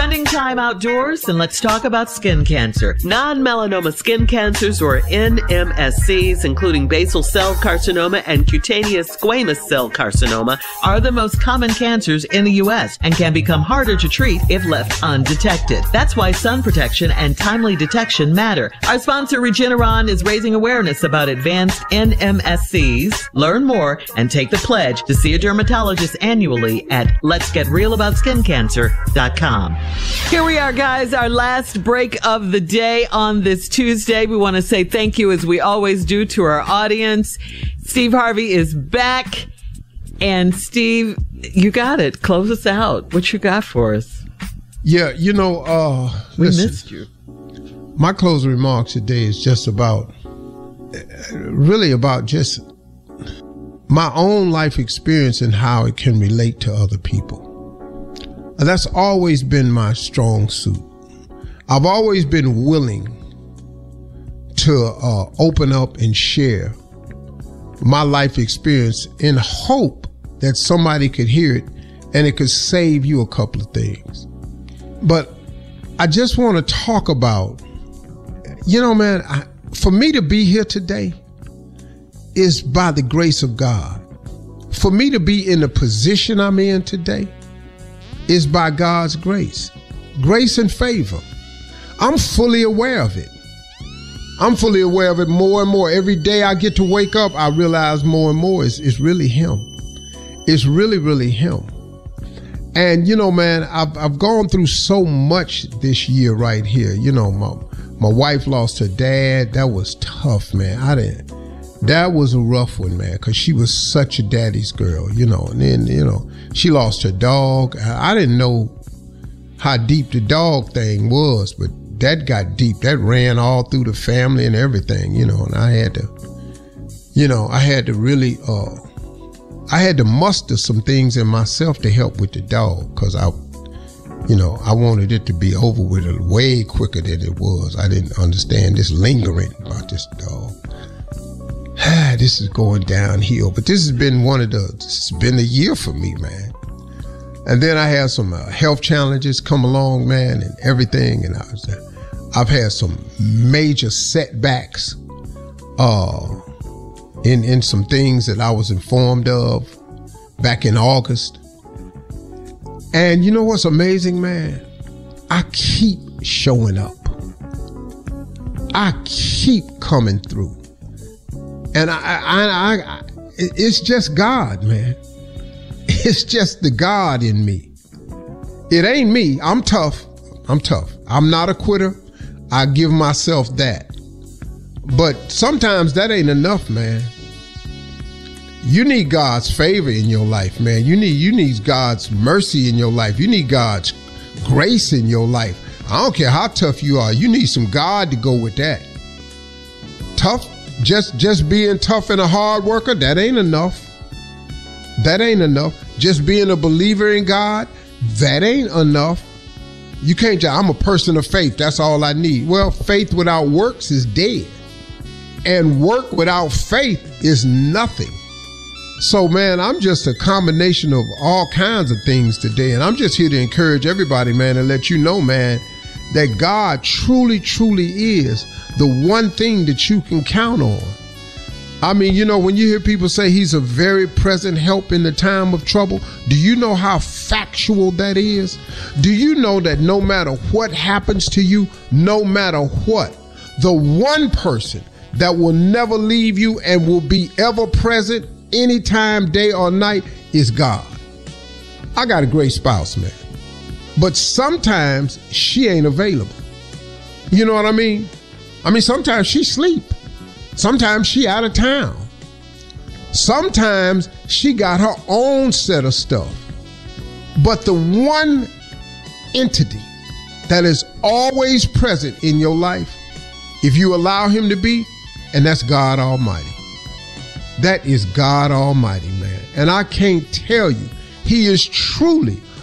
Spending time outdoors, and let's talk about skin cancer. Non-melanoma skin cancers, or NMSCs, including basal cell carcinoma and cutaneous squamous cell carcinoma, are the most common cancers in the U.S. and can become harder to treat if left undetected. That's why sun protection and timely detection matter. Our sponsor, Regeneron, is raising awareness about advanced NMSCs. Learn more and take the pledge to see a dermatologist annually at letsgetrealaboutSkinCancer.com. Here we are, guys, our last break of the day on this Tuesday. We want to say thank you, as we always do, to our audience. Steve Harvey is back. And Steve, you got it. Close us out. What you got for us? Yeah, we missed you. My closing remarks today is just really about just my own life experience and how it can relate to other people. And that's always been my strong suit. I've always been willing to open up and share my life experience in hope that somebody could hear it and it could save you a couple of things. But I just want to talk about, man, for me to be here today is by the grace of God. For me to be in the position I'm in today is by God's grace and favor. I'm fully aware of it. I'm fully aware of it more and more. Every day I get to wake up, I realize more and more it's really Him. It's really, really Him. And, man, I've gone through so much this year right here. My wife lost her dad. That was tough, man. That was a rough one, man, because she was such a daddy's girl, and then, she lost her dog. I didn't know how deep the dog thing was, but that got deep. That ran all through the family and everything, and I had to, I had to muster some things in myself to help with the dog, because I wanted it to be over with way quicker than it was. I didn't understand this lingering about this dog. This is going downhill, but this has been it's been a year for me, man. And then I had some health challenges come along, man, and everything. And I've had some major setbacks in some things that I was informed of back in August. And you know what's amazing, man? I keep showing up. I keep coming through. And I it's just God, man. It's just the God in me. It ain't me. I'm tough. I'm not a quitter. I give myself that. But sometimes that ain't enough, man. You need God's favor in your life, man. You need God's mercy in your life. You need God's grace in your life. I don't care how tough you are. You need some God to go with that. Tough, just being tough and a hard worker, that ain't enough. That ain't enough. Just being a believer in God, that ain't enough. You can't just, I'm a person of faith, that's all I need. Well, faith without works is dead. And work without faith is nothing. So, man, I'm just a combination of all kinds of things today. And I'm just here to encourage everybody, man, and let you know, man, that God truly, truly is the one thing that you can count on. I mean, when you hear people say He's a very present help in the time of trouble, do you know how factual that is? Do you know that no matter what happens to you, no matter what, the one person that will never leave you and will be ever present anytime, day or night, is God? I got a great spouse, man. But sometimes she ain't available. You know what I mean? Sometimes she sleep. Sometimes she out of town. Sometimes she got her own set of stuff. But the one entity that is always present in your life, if you allow Him to be, and that's God Almighty. That is God Almighty, man. And I can't tell you, He is truly